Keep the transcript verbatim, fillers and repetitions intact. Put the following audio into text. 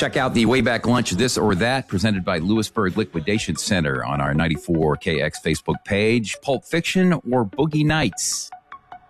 Check out the Wayback Lunch This or That presented by Lewisburg Liquidation Center on our ninety-four K X Facebook page. Pulp Fiction or Boogie Nights?